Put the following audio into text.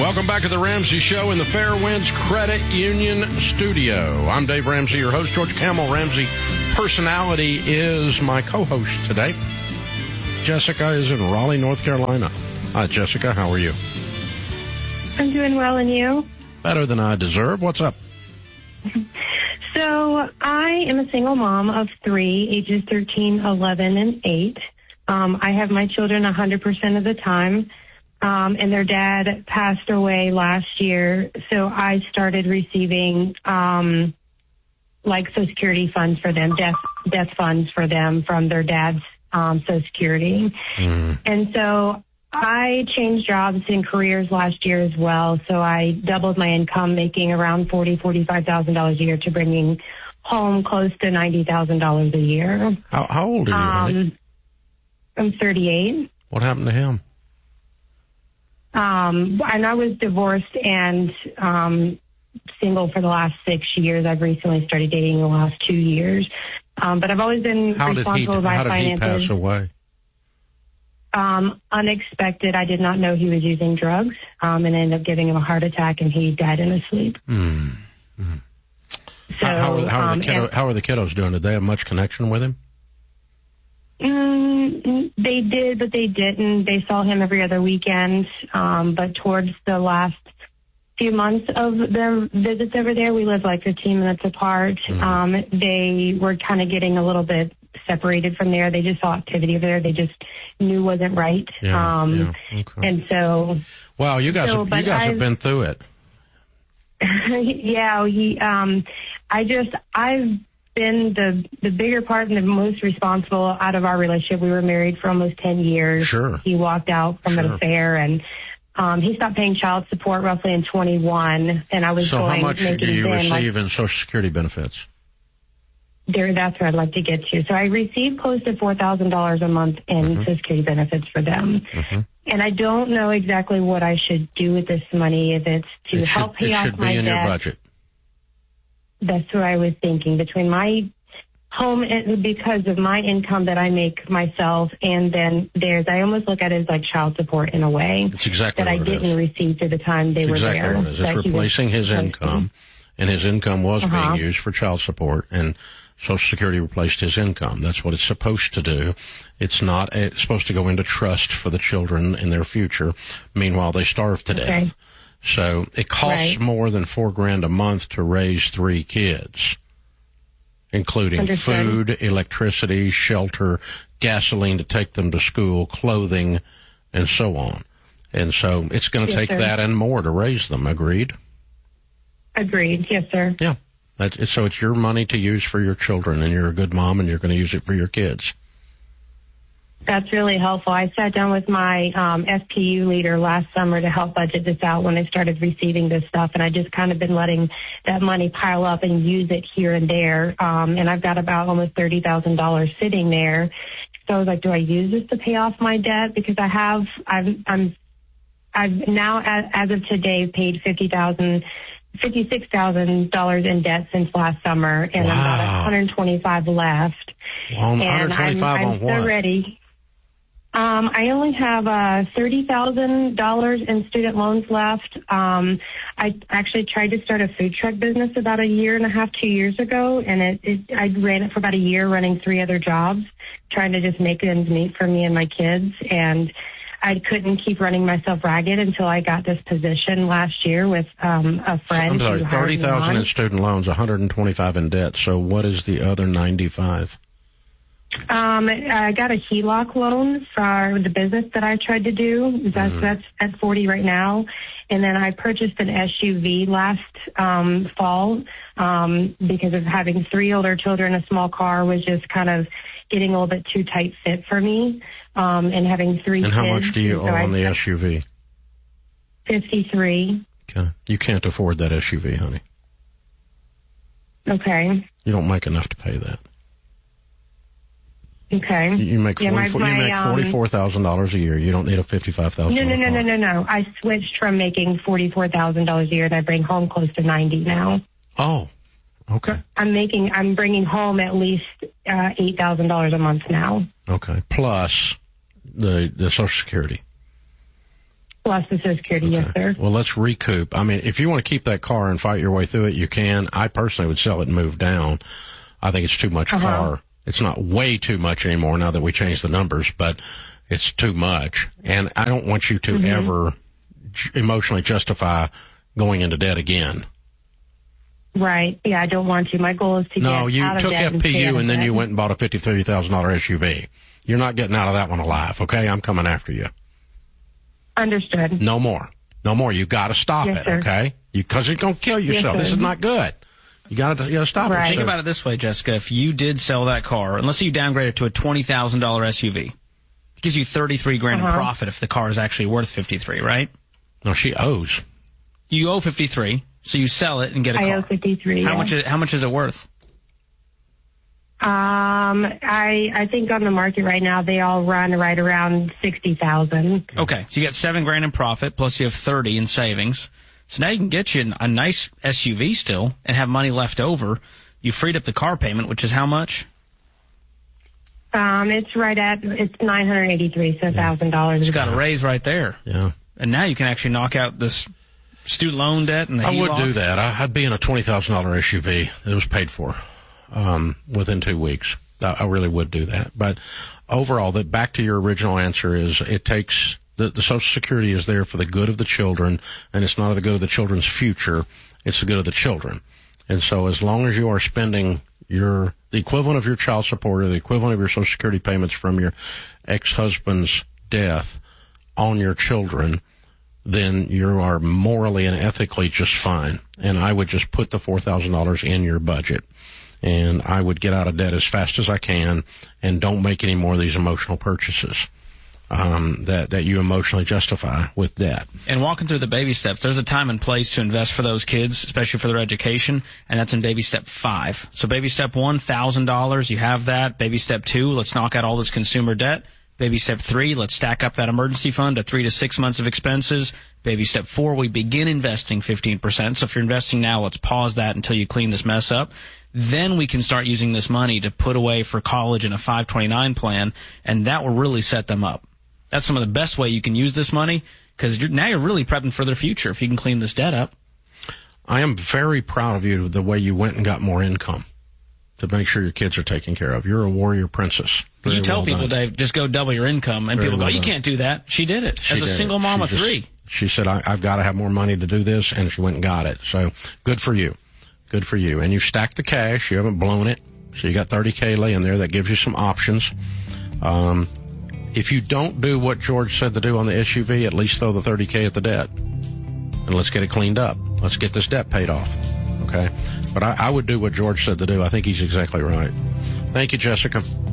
Welcome back to the Ramsey Show in the Fairwinds Credit Union studio. I'm Dave Ramsey, your host. George Camel Ramsey personality is my co-host today. Jessica is in Raleigh, North Carolina. Hi, Jessica. How are you? I'm doing well, and you? Better than I deserve. What's up? So I am a single mom of 3, ages 13, 11, and 8. I have my children 100% of the time. And their dad passed away last year, so I started receiving, like Social Security funds for them, death funds for them from their dad's, Social Security. Mm. And so I changed jobs and careers last year as well, so I doubled my income, making around $45,000 a year to bringing home close to $90,000 a year. How old are you, honey? I'm 38. What happened to him? And I was divorced and single for the last 6 years. I've recently started dating the last 2 years. But I've always been responsible for my finances. How did he pass away? Unexpected. I did not know he was using drugs, and ended up giving him a heart attack, and he died in his sleep. Mm-hmm. So, how are the kiddos doing? Did they have much connection with him? They did, but they didn't. They saw him every other weekend. But towards the last few months of their visits over there, we lived like 15 minutes apart. Mm-hmm. They were kind of getting a little bit separated from there. They just saw activity over there. They just knew wasn't right. Okay. And so, wow, you guys have been through it. Yeah, I've been the bigger part and the most responsible out of our relationship. We were married for almost 10 years. Sure. He walked out from an affair, and he stopped paying child support roughly in 21. And I was so how much do you receive in Social Security benefits? That's where I'd like to get to. So I receive close to $4,000 a month in Social Security benefits for them. Mm-hmm. And I don't know exactly what I should do with this money, if it's to help pay off my debt. It should be in your budget. That's what I was thinking. Between my home, because of my income that I make myself, and then theirs, I almost look at it as like child support in a way. It's exactly that what I didn't receive through the time they were there. Exactly what it is. It's replacing his income, and his income was being used for child support, and Social Security replaced his income. That's what it's supposed to do. It's supposed to go into trust for the children in their future. Meanwhile, they starve to death. So it costs more than $4,000 a month to raise 3 kids, including food, electricity, shelter, gasoline to take them to school, clothing, and so on. And so it's going to take that and more to raise them. Agreed? Agreed. Yes, sir. Yeah. So it's your money to use for your children, and you're a good mom, and you're going to use it for your kids. That's really helpful. I sat down with my FPU leader last summer to help budget this out when I started receiving this stuff, and I just kind of been letting that money pile up and use it here and there. And I've got about almost $30,000 sitting there. So I was like, do I use this to pay off my debt? Because I've now, as of today, paid $56,000 in debt since last summer, and I'm about $125 left. Well, $125 on what? I'm so ready. I only have $30,000 in student loans left. I actually tried to start a food truck business about 1.5 years, 2 years ago, and I ran it for about a year, running 3 other jobs, trying to just make ends meet for me and my kids. And I couldn't keep running myself ragged until I got this position last year with a friend. I'm sorry, $30,000 in student loans, $125 in debt. So what is the other $95? I got a HELOC loan for the business that I tried to do. That's at 40 right now. And then I purchased an SUV last fall because of having 3 older children. A small car was just kind of getting a little bit too tight fit for me. And having 3 kids. And how much do you owe on the SUV? $53,000. Okay. You can't afford that SUV, honey. Okay. You don't make enough to pay that. Okay. You make $44,000 a year. You don't need a $55,000. No. I switched from making $44,000 a year, and I bring home close to $90,000 now. Oh, okay. I'm bringing home at least $8,000 a month now. Okay. Plus the Social Security. Plus the Social Security, Okay. yes, sir. Well, let's recoup. I mean, if you want to keep that car and fight your way through it, you can. I personally would sell it and move down. I think it's too much car. It's not way too much anymore now that we changed the numbers, but it's too much. And I don't want you to ever emotionally justify going into debt again. Right. Yeah, I don't want to. My goal is to get out of debt. No, you took FPU and then you went and bought a $53,000 SUV. You're not getting out of that one alive, okay? I'm coming after you. Understood. No more. No more. You got to stop it, sir. okay? Because you're going to kill yourself. Yes, this is not good. You got to stop it. Think about it this way, Jessica. If you did sell that car, and let's say you downgrade it to a $20,000 SUV, it gives you $33,000 in profit if the car is actually worth 53, right? No, she owes. You owe 53, so you sell it and get a car. I owe 53. How much is it worth? I think on the market right now they all run right around 60,000. Okay, so you got $7,000 in profit, plus you have 30 in savings. So now you can get you a nice SUV still and have money left over. You freed up the car payment, which is how much? It's $983, so $1,000. You got a raise right there. Yeah. And now you can actually knock out this student loan debt and the I would HELOC. do that. I'd be in a $20,000 SUV. It was paid for within 2 weeks. I really would do that. But overall, back to your original answer is it takes the Social Security is there for the good of the children, and it's not the good of the children's future. It's the good of the children. And so as long as you are spending the equivalent of your child support or the equivalent of your Social Security payments from your ex-husband's death on your children, then you are morally and ethically just fine. And I would just put the $4,000 in your budget. And I would get out of debt as fast as I can and don't make any more of these emotional purchases that you emotionally justify with debt. And walking through the baby steps, there's a time and place to invest for those kids, especially for their education, and that's in baby step 5. So baby step 1, $1,000, you have that. Baby step 2, let's knock out all this consumer debt. Baby step 3, let's stack up that emergency fund to 3 to 6 months of expenses. Baby step 4, we begin investing 15%. So if you're investing now, let's pause that until you clean this mess up. Then we can start using this money to put away for college in a 529 plan, and that will really set them up. That's some of the best way you can use this money, because now you're really prepping for their future if you can clean this debt up. I am very proud of you the way you went and got more income to make sure your kids are taken care of. You're a warrior princess. Very You tell well people, done. Dave, just go double your income, and Very people go, well you done. can't do that. She did it. She As a did single it. mom She of just- 3. She said, I've got to have more money to do this, and she went and got it. So good for you. Good for you. And you've stacked the cash. You haven't blown it. So you got $30K laying there. That gives you some options. If you don't do what George said to do on the SUV, at least throw the $30K at the debt. And let's get it cleaned up. Let's get this debt paid off. Okay? But I would do what George said to do. I think he's exactly right. Thank you, Jessica.